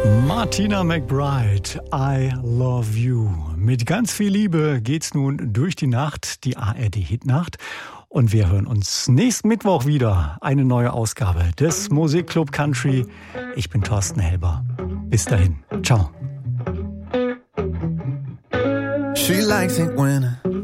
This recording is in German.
Martina McBride, I Love You. Mit ganz viel Liebe geht's nun durch die Nacht, die ARD-Hitnacht. Und wir hören uns nächsten Mittwoch wieder. Eine neue Ausgabe des Musikclub Country. Ich bin Thorsten Helber. Bis dahin. Ciao. She likes it when